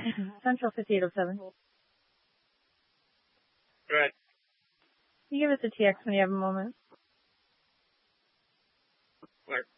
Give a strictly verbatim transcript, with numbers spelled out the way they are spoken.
Central fifty-eight oh seven. Go ahead. You give us a T X when you have a moment. Where?